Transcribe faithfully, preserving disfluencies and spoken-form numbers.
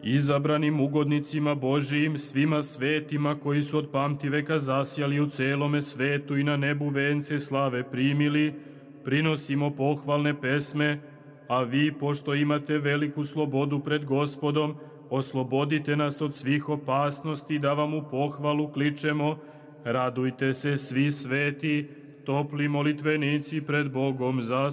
izabranim ugodnicima Božijim, svima svetima koji su od pamtiveka zasjali u celome svetu i na nebu vence slave primili, prinosimo pohvalne pesme, a vi, pošto imate veliku slobodu pred Gospodom, oslobodite nas od svih opasnosti da vam u pohvalu kličemo. Radujte se svi sveti, topli molitvenici pred Bogom za